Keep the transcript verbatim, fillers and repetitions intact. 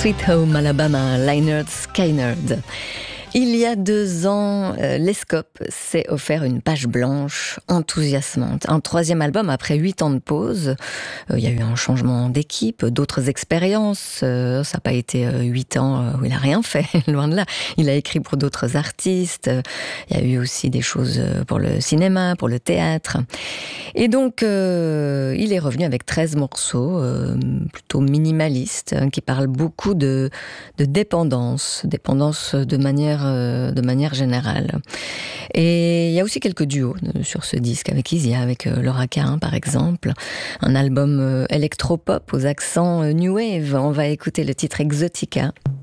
Sweet Home Alabama, Lynyrd Skynyrd. Il y a deux ans, euh, Lescope s'est offert une page blanche enthousiasmante. Un troisième album après huit ans de pause. Euh, il y a eu un changement d'équipe, d'autres expériences. Euh, ça n'a pas été euh, huit ans euh, où il n'a rien fait, loin de là. Il a écrit pour d'autres artistes. Il y a eu aussi des choses pour le cinéma, pour le théâtre. Et donc, euh, il est revenu avec treize morceaux, euh, plutôt minimalistes, hein, qui parlent beaucoup de, de dépendance, dépendance de manière de manière générale. Et il y a aussi quelques duos sur ce disque, avec Isia, avec Laura Cain par exemple. Un album électropop aux accents new wave. On va écouter le titre Exotica.